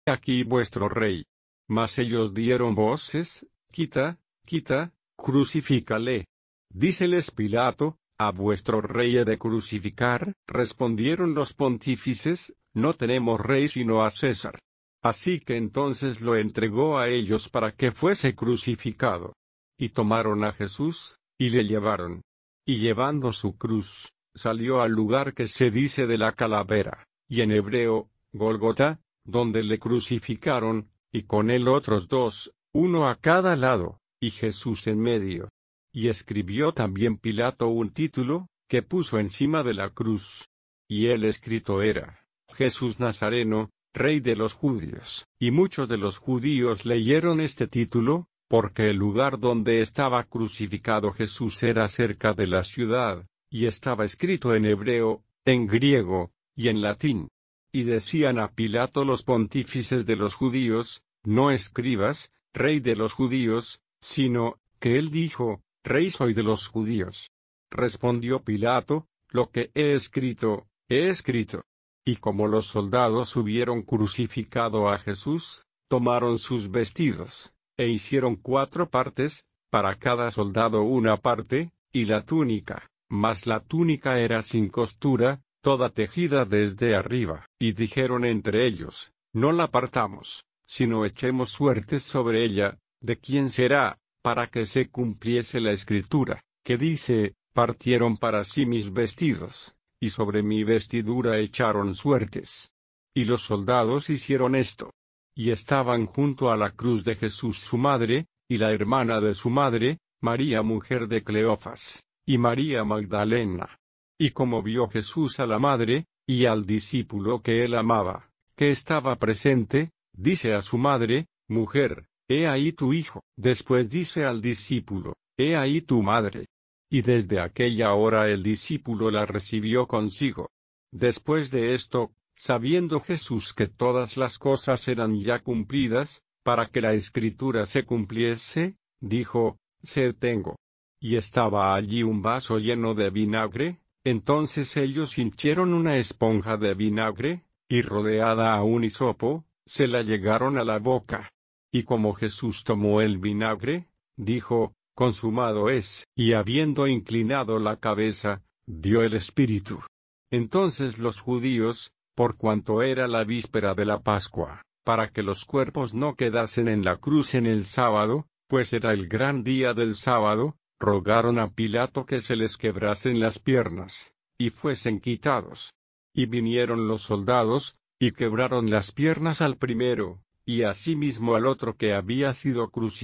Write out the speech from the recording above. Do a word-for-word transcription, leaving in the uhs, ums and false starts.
aquí vuestro rey. Mas ellos dieron voces, quita, quita, crucifícale. Díceles Pilato, ¿a vuestro rey he de crucificar? Respondieron los pontífices, no tenemos rey sino a César. Así que entonces lo entregó a ellos para que fuese crucificado. Y tomaron a Jesús, y le llevaron. Y llevando su cruz, salió al lugar que se dice de la calavera, y en hebreo, Gólgota, donde le crucificaron, y con él otros dos, uno a cada lado, y Jesús en medio. Y escribió también Pilato un título, que puso encima de la cruz. Y el escrito era, Jesús Nazareno, Rey de los judíos. Y muchos de los judíos leyeron este título, porque el lugar donde estaba crucificado Jesús era cerca de la ciudad, y estaba escrito en hebreo, en griego, y en latín. Y decían a Pilato los pontífices de los judíos, no escribas, Rey de los judíos, sino, que él dijo, Rey soy de los judíos. Respondió Pilato, lo que he escrito, he escrito. Y como los soldados hubieron crucificado a Jesús, tomaron sus vestidos, e hicieron cuatro partes, para cada soldado una parte, y la túnica, mas la túnica era sin costura, toda tejida desde arriba. Y dijeron entre ellos, no la partamos, sino echemos suertes sobre ella, de quién será, para que se cumpliese la escritura, que dice, partieron para sí mis vestidos, y sobre mi vestidura echaron suertes. Y los soldados hicieron esto. Y estaban junto a la cruz de Jesús su madre, y la hermana de su madre, María mujer de Cleofas, y María Magdalena. Y como vio Jesús a la madre, y al discípulo que él amaba, que estaba presente, dice a su madre, mujer, he ahí tu hijo. Después dice al discípulo, he ahí tu madre. Y desde aquella hora el discípulo la recibió consigo. Después de esto, sabiendo Jesús que todas las cosas eran ya cumplidas, para que la escritura se cumpliese, dijo, sed tengo. Y estaba allí un vaso lleno de vinagre, entonces ellos hinchieron una esponja de vinagre, y rodeada a un hisopo, se la llegaron a la boca. Y como Jesús tomó el vinagre, dijo, consumado es, y habiendo inclinado la cabeza, dio el espíritu. Entonces los judíos, por cuanto era la víspera de la Pascua, para que los cuerpos no quedasen en la cruz en el sábado, pues era el gran día del sábado, rogaron a Pilato que se les quebrasen las piernas, y fuesen quitados. Y vinieron los soldados, y quebraron las piernas al primero, y asimismo al otro que había sido crucificado.